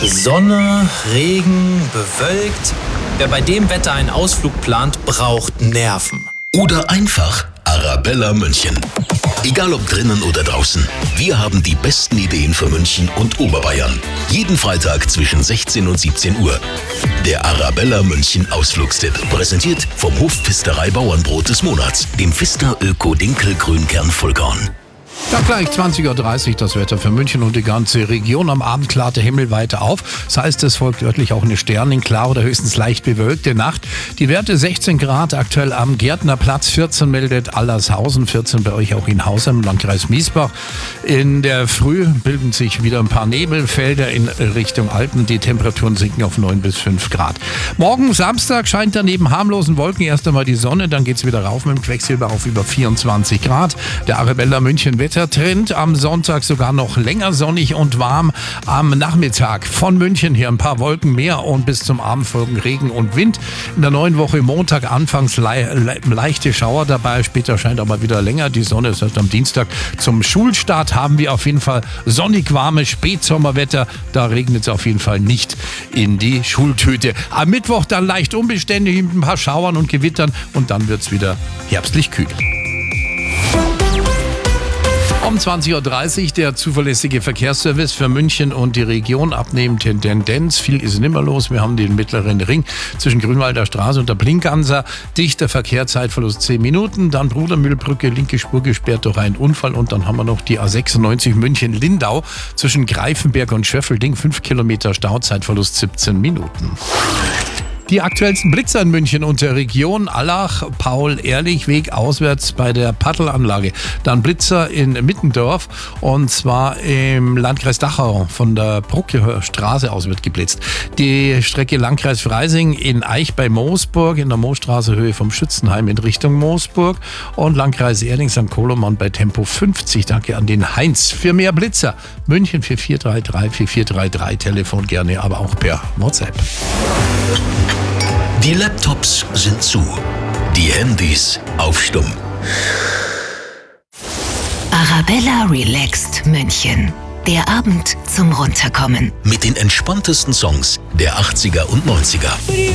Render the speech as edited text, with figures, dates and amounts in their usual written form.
Sonne, Regen, bewölkt. Wer bei dem Wetter einen Ausflug plant, braucht Nerven. Oder einfach Arabella München. Egal ob drinnen oder draußen, wir haben die besten Ideen für München und Oberbayern. Jeden Freitag zwischen 16 und 17 Uhr. Der Arabella München Ausflugstipp. Präsentiert vom Hof Pfisterei Bauernbrot des Monats, dem Pfister Öko Dinkel Grünkern Vollkorn. Ja, gleich 20.30 Uhr das Wetter für München und die ganze Region. Am Abend klart der Himmel weiter auf. Das heißt, es folgt örtlich auch eine sternenklar oder höchstens leicht bewölkte Nacht. Die Werte 16 Grad aktuell am Gärtnerplatz, 14 meldet Allershausen, 14 bei euch auch in Hausheim im Landkreis Miesbach. In der Früh bilden sich wieder ein paar Nebelfelder in Richtung Alpen. Die Temperaturen sinken auf 9 bis 5 Grad. Morgen Samstag scheint dann neben harmlosen Wolken erst einmal die Sonne. Dann geht es wieder rauf mit dem Quecksilber auf über 24 Grad. Der Arabella München Wettertrend am Sonntag sogar noch länger sonnig und warm. Am Nachmittag von München hier ein paar Wolken mehr und bis zum Abend folgen Regen und Wind. In der neuen Woche Montag anfangs leichte Schauer dabei, später scheint aber wieder länger die Sonne. Das heißt, am Dienstag zum Schulstart haben wir auf jeden Fall sonnig warmes Spätsommerwetter. Da regnet es auf jeden Fall nicht in die Schultüte. Am Mittwoch dann leicht unbeständig mit ein paar Schauern und Gewittern und dann wird es wieder herbstlich kühl. Um 20.30 Uhr der zuverlässige Verkehrsservice für München und die Region. Abnehmende Tendenz, viel ist nimmer los. Wir haben den mittleren Ring zwischen Grünwalder Straße und der Blinkanser. Dichter Verkehr, Zeitverlust 10 Minuten. Dann Brudermühlbrücke, linke Spur gesperrt durch einen Unfall. Und dann haben wir noch die A96 München-Lindau zwischen Greifenberg und Schöffelding. 5 Kilometer Stau, Zeitverlust 17 Minuten. Die aktuellsten Blitzer in München und der Region: Allach, Paul-Ehrlich-Weg auswärts bei der Paddelanlage. Dann Blitzer in Mittendorf und zwar im Landkreis Dachau von der Brucke Straße aus wird geblitzt. Die Strecke Landkreis Freising in Eich bei Moosburg in der Moosstraße Höhe vom Schützenheim in Richtung Moosburg und Landkreis Erding St. Koloman bei Tempo 50. Danke an den Heinz. Für mehr Blitzer München 4433 4433, Telefon gerne, aber auch per WhatsApp. Die Laptops sind zu, die Handys auf Stumm. Arabella Relaxed München. Der Abend zum Runterkommen. Mit den entspanntesten Songs der 80er und 90er.